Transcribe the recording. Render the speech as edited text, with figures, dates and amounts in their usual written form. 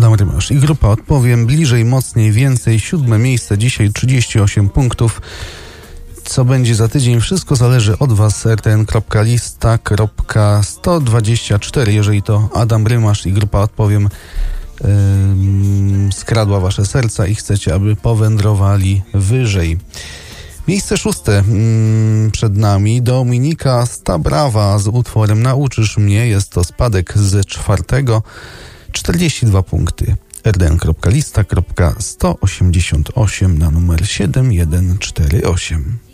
Adam Rymasz i grupa Odpowiem. Bliżej, mocniej, więcej. 7. miejsce dzisiaj 38 punktów. Co będzie za tydzień? Wszystko zależy od Was. rtn.lista.124. Jeżeli to Adam Rymasz i grupa Odpowiem skradła Wasze serca i chcecie, aby powędrowali wyżej. Miejsce 6 przed nami. Dominika Stabrawa z utworem Nauczysz mnie. Jest to spadek z 4. 42 punkty. rtn.lista.188 na numer 7148.